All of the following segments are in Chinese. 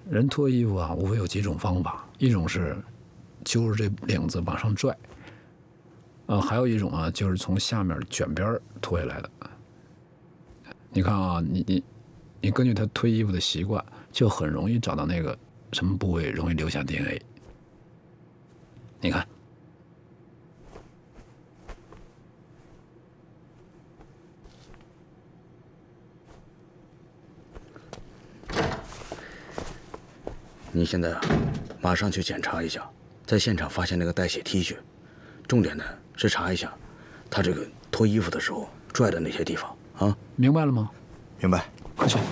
人脱衣服啊，无非有几种方法，一种是揪着这领子往上拽，还有一种啊，就是从下面卷边脱下来的。你看啊，你根据他脱衣服的习惯，就很容易找到那个什么部位容易留下 DNA。你看。 你现在马上去检查一下，在现场发现那个带血 T 恤，重点的是查一下他这个脱衣服的时候拽的那些地方啊。 明白了吗？ 明白， 快去。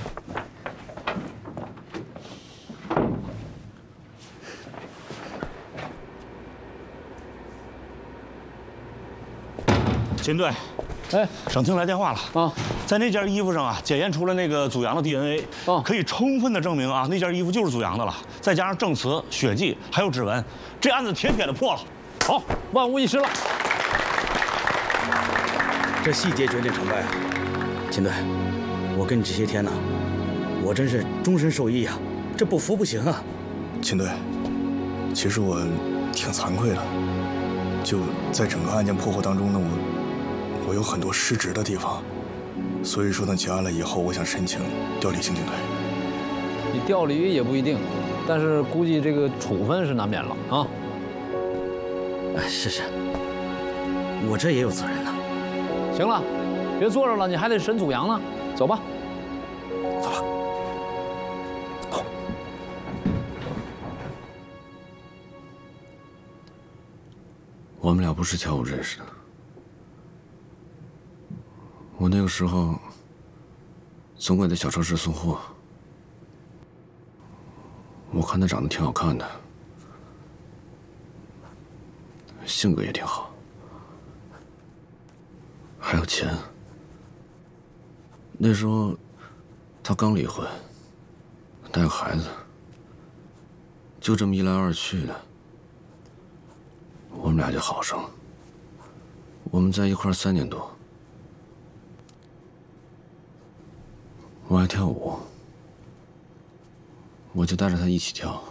秦队， 哎， 省厅来电话了啊， 在那件衣服上啊，检验出了那个祖阳的 DNA，可以充分的证明啊，那件衣服就是祖阳的了。再加上证词、血迹还有指纹，这案子铁的破了。 好，万无一失了。 这细节决定成败啊，秦队，我跟你这些天呢，我真是终身受益啊，这不服不行啊。 秦队，其实我挺惭愧的，就在整个案件破获当中呢，我有很多失职的地方，所以说呢，结案了以后，我想申请调离刑警队。 你调离也不一定，但是估计这个处分是难免了啊。 哎，是，我这也有责任呢。 行了，别坐着了，你还得审祖阳呢。走吧。 走吧。走。 我们俩不是跳舞认识的。我那个时候总给他小超市送货，我看他长得挺好看的，性格也挺好，还有钱。那时候他刚离婚，带个孩子，就这么一来二去的，我们俩就好上了。我们在一块儿3年多。我爱跳舞，我就带着他一起跳。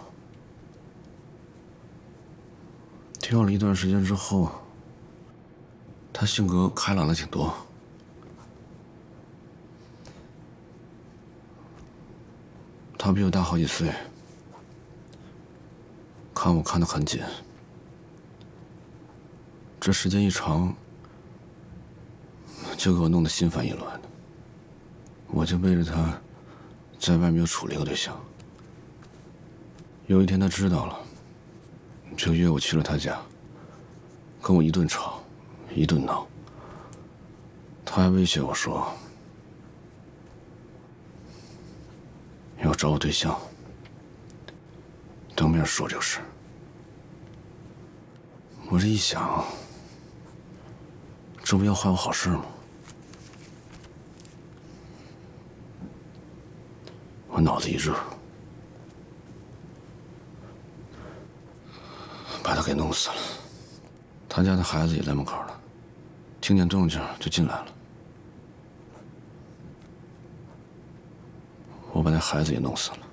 跳了一段时间之后，他性格开朗了挺多。他比我大好几岁，看我看得很紧。这时间一长，就给我弄得心烦意乱的。我就背着他，在外面又处了一个对象。有一天他知道了，就约我去了他家，跟我一顿吵，一顿闹。他还威胁我说要找我对象，当面说就是。我这一想，这不要坏我好事吗？我脑子一热，把他给弄死了。他家的孩子也在门口了，听见动静就进来了。我把那孩子也弄死了。